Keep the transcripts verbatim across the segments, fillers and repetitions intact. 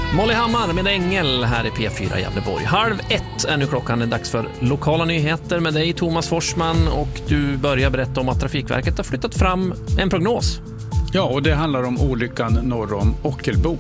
Molly Hammar med Ängel här i P fyra Gävleborg. Halv ett är nu klockan. Det är dags för lokala nyheter med dig, Thomas Forsman. Och du börjar berätta om att Trafikverket har flyttat fram en prognos. Ja, och det handlar om olyckan norr om Ockelbo.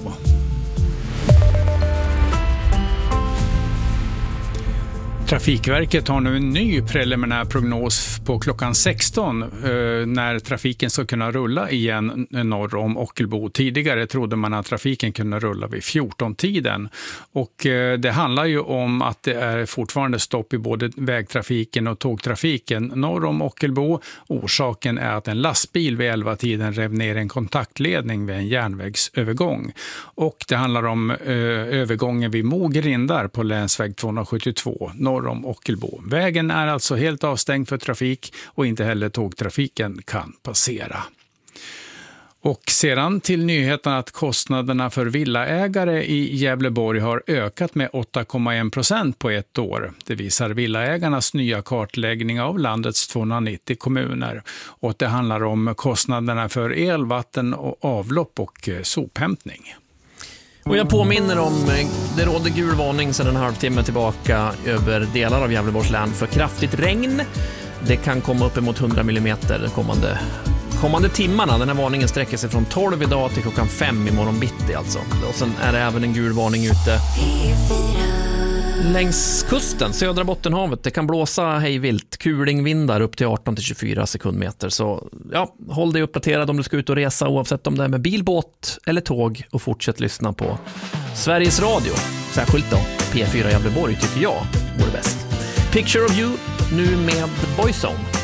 Trafikverket har nu en ny preliminär prognos på klockan sexton eh, när trafiken ska kunna rulla igen norr om Ockelbo. Tidigare trodde man att trafiken kunde rulla vid fjorton-tiden. Och eh, det handlar ju om att det är fortfarande stopp i både vägtrafiken och tågtrafiken norr om Ockelbo. Orsaken är att en lastbil vid elva-tiden rev ner en kontaktledning vid en järnvägsövergång. Och det handlar om eh, övergången vid Mogrindar på länsväg tvåhundrasjuttiotvå norr om Ockelbo. Vägen är alltså helt avstängd för trafik och inte heller tågtrafiken kan passera. Och sedan till nyheten att kostnaderna för villaägare i Gävleborg har ökat med åtta komma en procent på ett år. Det visar villaägarnas nya kartläggning av landets tvåhundranittio kommuner. Och det handlar om kostnaderna för el, vatten och avlopp och sophämtning. Och jag påminner om, det råder gul varning sedan en halvtimme tillbaka över delar av Gävleborgs län för kraftigt regn. Det kan komma upp emot hundra millimeter de kommande, kommande timmarna. Den här varningen sträcker sig från tolv idag till klockan fem i morgon bitti alltså. Och sen är det även en gul varning ute längs kusten, södra Bottenhavet. Det kan blåsa hejvilt, kulingvindar upp till arton till tjugofyra sekundmeter. Så ja, håll dig uppdaterad om du ska ut och resa, oavsett om det är med bil, båt eller tåg. Och fortsätt lyssna på Sveriges Radio. Särskilt då P fyra Gävleborg tycker jag vore bäst. Picture of You nu med Boyzone.